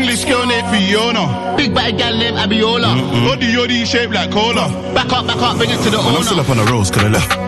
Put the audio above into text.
English girl named Fiona. Big bad gal named Abiola. Body yoddy shaped like cola. Back up, bring it to the Man, I'm owner. still up on the roads, could I left.